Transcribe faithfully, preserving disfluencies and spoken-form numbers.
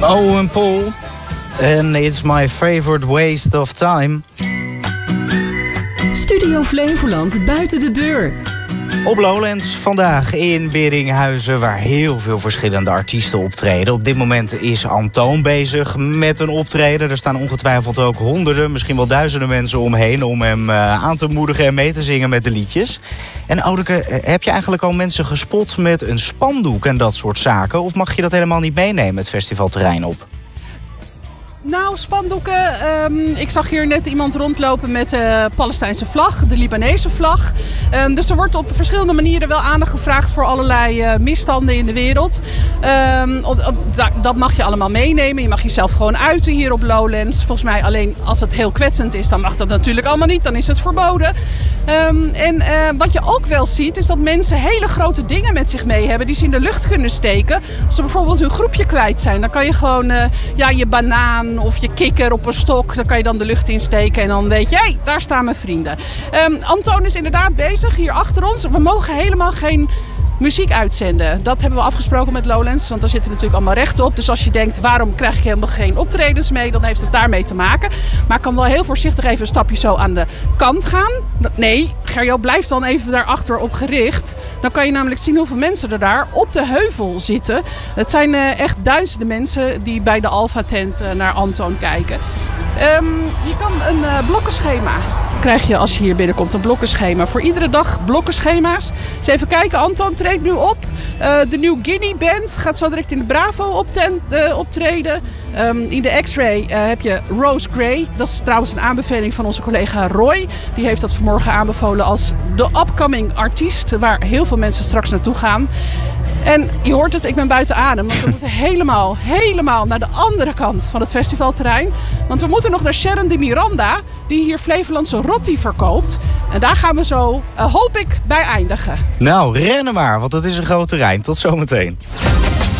Owen Paul. And it's my favorite waste of time. Studio Flevoland buiten de deur. Op Lowlands vandaag in Beringen-Huizen, waar heel veel verschillende artiesten optreden. Op dit moment is Antoon bezig met een optreden. Er staan ongetwijfeld ook honderden, misschien wel duizenden mensen omheen om hem uh, aan te moedigen en mee te zingen met de liedjes. En Audeke, heb je eigenlijk al mensen gespot met een spandoek en dat soort zaken? Of mag je dat helemaal niet meenemen, het festivalterrein op? Nou, spandoeken. Um, ik zag hier net iemand rondlopen met de Palestijnse vlag, de Libanese vlag. Um, dus er wordt op verschillende manieren wel aandacht gevraagd voor allerlei uh, misstanden in de wereld. Um, op, op, dat mag je allemaal meenemen. Je mag jezelf gewoon uiten hier op Lowlands. Volgens mij alleen als het heel kwetsend is, dan mag dat natuurlijk allemaal niet. Dan is het verboden. Um, en uh, wat je ook wel ziet, is dat mensen hele grote dingen met zich mee hebben die ze in de lucht kunnen steken. Als ze bijvoorbeeld hun groepje kwijt zijn, dan kan je gewoon uh, ja, je banaan of je kikker op een stok, dan kan je dan de lucht insteken en dan weet je, hé, hey, daar staan mijn vrienden. Um, Antoon is inderdaad bezig hier achter ons. We mogen helemaal geen muziek uitzenden. Dat hebben we afgesproken met Lowlands, want daar zitten natuurlijk allemaal rechten op. Dus als je denkt, waarom krijg ik helemaal geen optredens mee, dan heeft het daarmee te maken. Maar ik kan wel heel voorzichtig even een stapje zo aan de kant gaan. Nee, Gerjo, blijf dan even daarachter op gericht. Dan kan je namelijk zien hoeveel mensen er daar op de heuvel zitten. Het zijn uh, echt duizenden mensen die bij de Alpha tent uh, naar Antoon kijken. Um, je kan een uh, blokkenschema krijg je als je hier binnenkomt. Een blokkenschema. Voor iedere dag blokkenschema's. Dus even kijken, Antoon treedt nu op. Uh, de New Guinea Band gaat zo direct in de Bravo optent, uh, optreden. Um, in de X-Ray uh, heb je Rose Gray. Dat is trouwens een aanbeveling van onze collega Roy. Die heeft dat vanmorgen aanbevolen als de upcoming artiest. Waar heel veel mensen straks naartoe gaan. En je hoort het, ik ben buiten adem. Want we moeten helemaal, helemaal naar de andere kant van het festivalterrein. Want we moeten nog naar Sharon de Miranda, die hier Flevolandse rotti verkoopt. En daar gaan we zo, uh, hoop ik, bij eindigen. Nou, rennen maar, want het is een groot terrein. Tot zometeen.